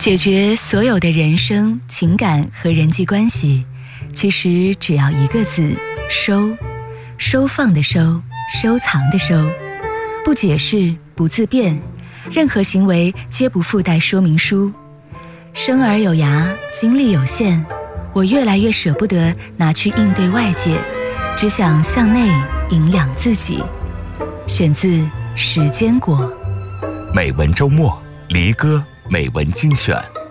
解决所有的人生、情感和人际关系，其实只要一个字：收。收放的收，收藏的收。不解释，不自辩，任何行为皆不附带说明书。生而有涯，精力有限，我越来越舍不得拿去应对外界，只想向内营养自己。选自时间果。 美文周末，离歌美文精选。